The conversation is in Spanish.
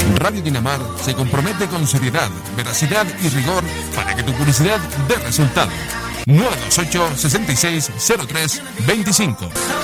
Radio Dinamar se compromete con seriedad, veracidad y rigor para que tu publicidad dé resultado. 928 66 03 25.